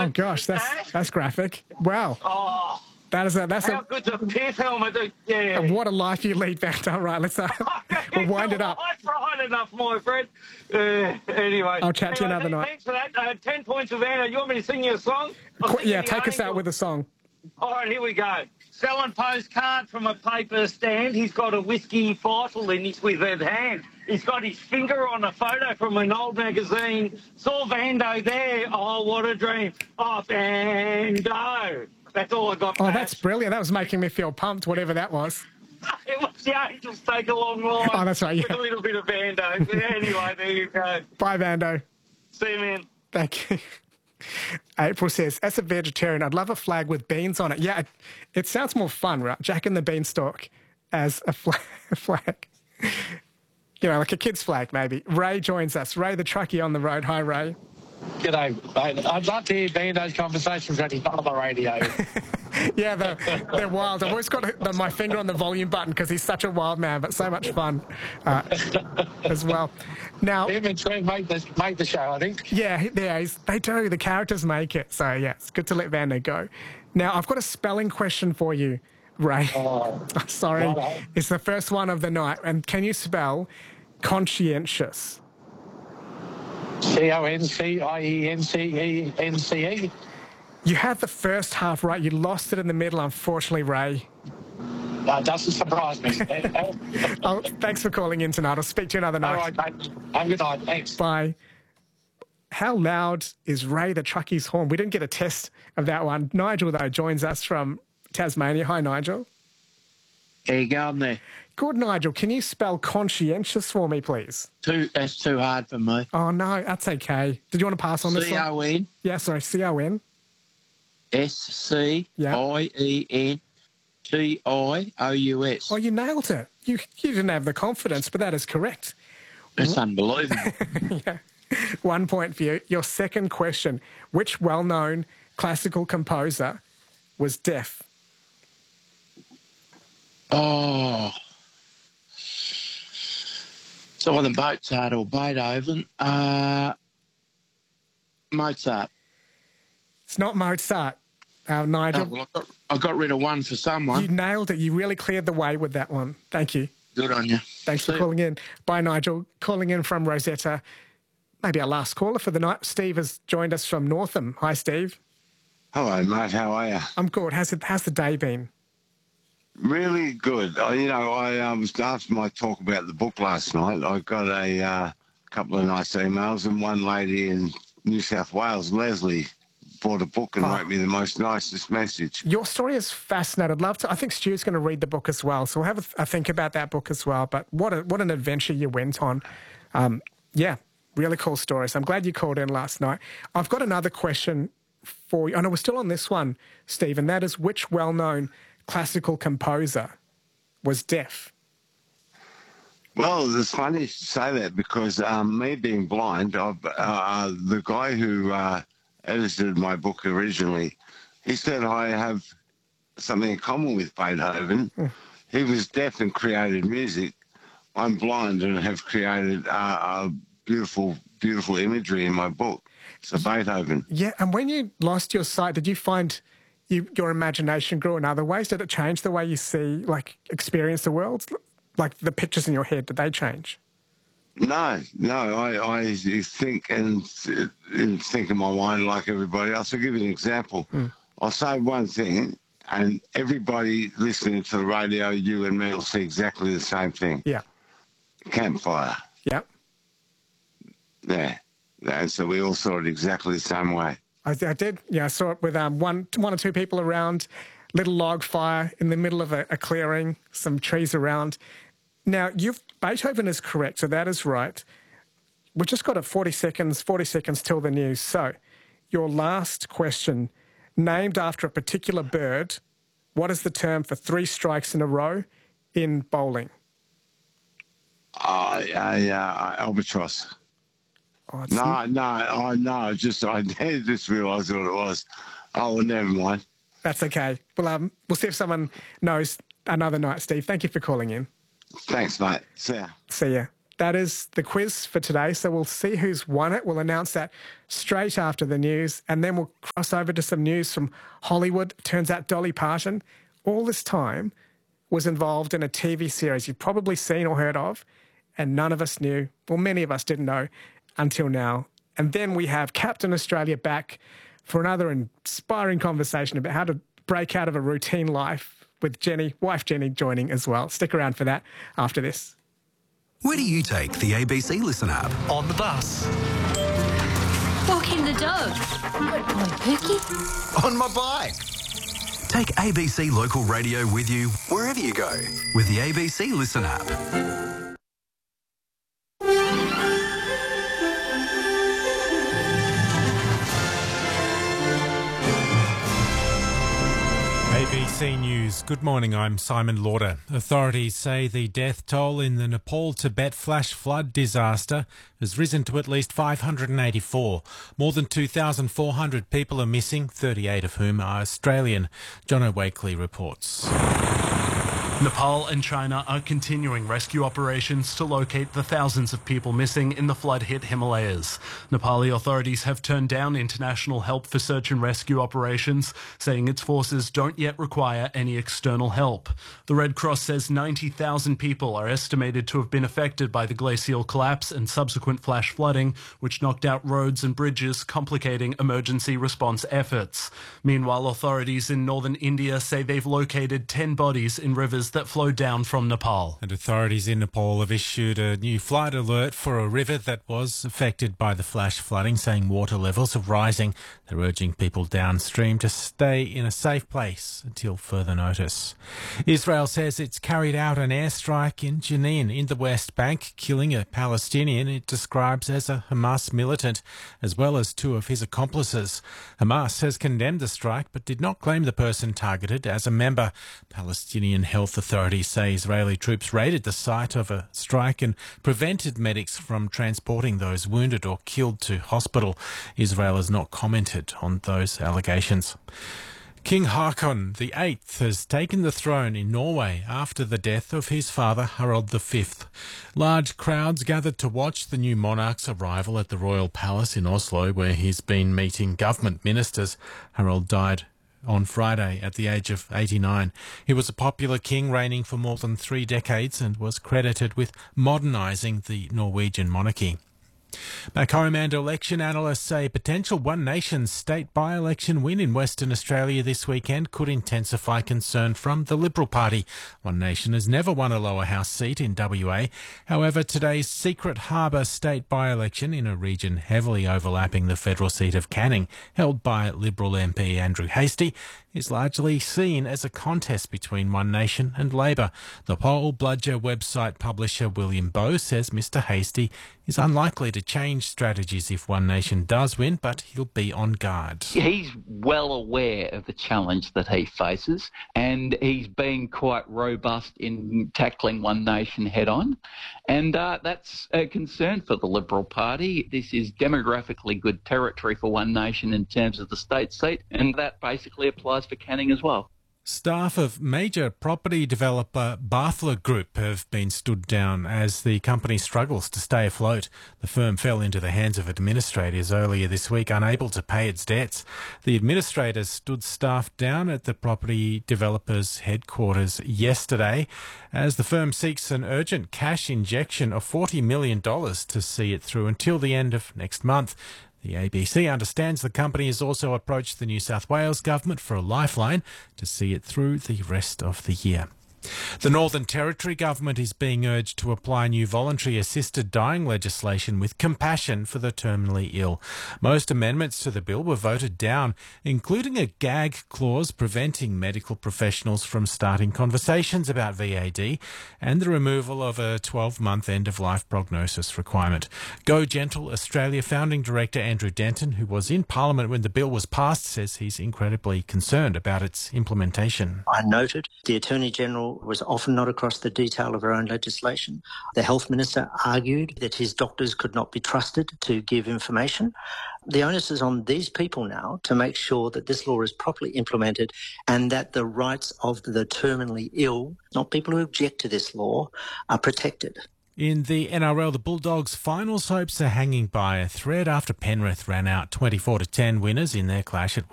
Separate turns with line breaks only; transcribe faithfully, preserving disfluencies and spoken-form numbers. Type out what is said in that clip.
Oh gosh, that's that's graphic. Wow.
Oh.
That is a, that's
How
a,
good's a pith helmet? Yeah.
what a life you lead, Vando. Right, let's uh, we'll wind it up.
That's right enough, my friend. Uh, anyway.
I'll chat to you
anyway,
another night.
Thanks for that. Uh, ten points for Vando. You want me to sing you a song? I'll sing
Yeah,
you the
take us out
Angel.
with a song.
All right, here we go. Selling postcard from a paper stand. He's got a whiskey bottle in his withered hand. He's got his finger on a photo from an old magazine. Saw Vando there. Oh, what a dream. Oh, Vando. That's all I got.
Oh,
Pat.
that's brilliant. That was making me feel pumped, whatever that was.
It was the Angels Take a Long Line.
Oh, that's right, yeah.
With a little bit of Vando. Anyway, there you go.
Bye, Vando.
See you, man.
Thank you. April says, as a vegetarian, I'd love a flag with beans on it. Yeah, it, it sounds more fun, right? Jack and the Beanstalk as a flag. A flag. You know, like a kid's flag, maybe. Ray joins us. Ray, the truckie on the road. Hi, Ray.
G'day, mate. I'd love to hear Vando's conversations when he's not on the radio.
Yeah, they're, they're wild. I've always got the, my finger on the volume button because he's such a wild man, but so much fun uh, as well. Now,
Him and Trent make the, make the show, I think.
yeah, yeah, he's, they do. The characters make it. So, yeah, it's good to let Vando go. Now, I've got a spelling question for you, Ray.
Oh,
Sorry.
righto.
It's the first one of the night. And can you spell conscientious?
C O N C I E N C E N C E.
You had the first half right. You lost it in the middle, unfortunately, Ray.
That doesn't surprise me.
Oh, thanks for calling in tonight. I'll speak to you another
All
night.
right, mate. Have a good night. Thanks.
Bye. How loud is Ray the truckie's horn? We didn't get a test of that one. Nigel, though, joins us from Tasmania. Hi, Nigel.
How you going there?
Good, Nigel. Can you spell conscientious for me, please?
Too, that's too hard for me.
Oh, no, that's okay. Did you want to pass on this
C
one?
O N
Yeah, sorry, C O N.
S C
Yeah.
I E N T I O U S.
Oh, you nailed it. You, you didn't have the confidence, but that is correct.
That's unbelievable.
Yeah. One point for you. Your second question. Which well-known classical composer was deaf?
Oh. It's either Mozart or Beethoven. Uh, Mozart.
It's not Mozart, uh,
Oh,
Nigel.
well, I, got, I got rid of one for someone.
You nailed it. You really cleared the way with that one. Thank you.
Good on you.
Thanks
See
for
ya.
calling in. Bye, Nigel. Calling in from Rosetta. Maybe our last caller for the night. Steve has joined us from Northam. Hi, Steve.
Hello, mate. How are you?
I'm good. How's it? How's the day been?
Really good. I, you know, I um, was after my talk about the book last night. I got a uh, couple of nice emails, and one lady in New South Wales, Leslie, bought a book and
Oh.
wrote me the most nicest message.
Your story is fascinating. I'd love to. I think Stu's going to read the book as well, so we'll have a, a think about that book as well. But what a, what an adventure you went on. Um, yeah, really cool story. So I'm glad you called in last night. I've got another question for you. I know we're still on this one, Steve, and that is which well-known classical composer was deaf?
Well, it's funny you should say that because um, me being blind, I've, uh, the guy who uh, edited my book originally, he said I have something in common with Beethoven.
Hmm.
He was deaf and created music. I'm blind and have created uh, a beautiful, beautiful imagery in my book. So Beethoven.
Yeah, and when you lost your sight, did you find you, your imagination grew in other ways? Did it change the way you see, like, experience the world? Like the pictures in your head, did they change?
No, no, I, I think and, and think in my mind like everybody else. I'll give you an example.
Mm.
I'll say one thing, and everybody listening to the radio, you and me, will see exactly the same thing.
Yeah.
Campfire.
Yeah.
Yeah. And so we all saw it exactly the same way.
I, I did. Yeah, I saw it with um, one, one or two people around, little log fire in the middle of a, a clearing, some trees around. Now, you've Beethoven is correct, so that is right. We've just got a forty seconds, forty seconds till the news. So, your last question, named after a particular bird, what is the term for three strikes in a row in bowling?
Uh, uh, uh, albatross.
Oh, it's
No, no, oh, no, just, I just realised what it was. Oh, well, never mind.
That's okay. Well, um, we'll see if someone knows another night, Steve. Thank you for calling in.
Thanks, mate. See ya.
See ya. that is the quiz for today. So we'll see who's won it. We'll announce that straight after the news, and then we'll cross over to some news from Hollywood. Turns out Dolly Parton, all this time, was involved in a T V series you've probably seen or heard of, and none of us knew, well, many of us didn't know until now. And then we have Captain Australia back for another inspiring conversation about how to break out of a routine life, with Jenny, wife Jenny, joining as well. Stick around for that after this.
Where do you take the A B C Listen app?
On the bus.
Walking the dog. On Pookie.
On my bike. Take A B C Local Radio with you wherever you go with the A B C Listen app.
A B C News. Good morning, I'm Simon Lauder. Authorities say the death toll in the Nepal-Tibet flash flood disaster has risen to at least five hundred eighty-four. More than two thousand four hundred people are missing, thirty-eight of whom are Australian. Jono Wakely reports.
Nepal and China are continuing rescue operations to locate the thousands of people missing in the flood-hit Himalayas. Nepali authorities have turned down international help for search and rescue operations, saying its forces don't yet require any external help. The Red Cross says ninety thousand people are estimated to have been affected by the glacial collapse and subsequent flash flooding, which knocked out roads and bridges, complicating emergency response efforts. Meanwhile, authorities in northern India say they've located ten bodies in rivers that flow down from Nepal.
And authorities in Nepal have issued a new flood alert for a river that was affected by the flash flooding, saying water levels are rising. They're urging people downstream to stay in a safe place until further notice. Israel says it's carried out an airstrike in Jenin in the West Bank, killing a Palestinian it describes as a Hamas militant, as well as two of his accomplices. Hamas has condemned the strike but did not claim the person targeted as a member. Palestinian health authorities say Israeli troops raided the site of a strike and prevented medics from transporting those wounded or killed to hospital. Israel has not commented on those allegations. King Haakon the eighth has taken the throne in Norway after the death of his father Harald the fifth. Large crowds gathered to watch the new monarch's arrival at the royal palace in Oslo, where he's been meeting government ministers. Harald died on Friday at the age of eighty-nine. He was a popular king reigning for more than three decades and was credited with modernising the Norwegian monarchy. Back home, and election analysts say potential One Nation state by-election win in Western Australia this weekend could intensify concern from the Liberal Party. One Nation has never won a lower house seat in W A. However, today's Secret Harbour state by-election in a region heavily overlapping the federal seat of Canning, held by Liberal M P Andrew Hastie, is largely seen as a contest between One Nation and Labor. The Poll Bludger website publisher William Bowe says Mr Hastie is unlikely to change strategies if One Nation does win, but he'll be on guard.
He's well aware of the challenge that he faces, and he's been quite robust in tackling One Nation head-on, and uh, that's a concern for the Liberal Party. This is demographically good territory for One Nation in terms of the state seat, and that basically applies for Canning as well.
Staff of major property developer Barthler Group have been stood down as the company struggles to stay afloat. The firm fell into the hands of administrators earlier this week, unable to pay its debts. The administrators stood staff down at the property developer's headquarters yesterday as the firm seeks an urgent cash injection of forty million dollars to see it through until the end of next month. The A B C understands the company has also approached the New South Wales government for a lifeline to see it through the rest of the year. The Northern Territory government is being urged to apply new voluntary assisted dying legislation with compassion for the terminally ill. Most amendments to the bill were voted down, including a gag clause preventing medical professionals from starting conversations about V A D and the removal of a twelve-month end-of-life prognosis requirement. Go Gentle Australia founding director Andrew Denton, who was in Parliament when the bill was passed, says he's incredibly concerned about its implementation.
I noted the Attorney-General was often not across the detail of her own legislation. The Health Minister argued that his doctors could not be trusted to give information. The onus is on these people now to make sure that this law is properly implemented and that the rights of the terminally ill, not people who object to this law, are protected.
In the N R L, the Bulldogs' finals hopes are hanging by a thread after Penrith ran out twenty-four to ten winners in their clash at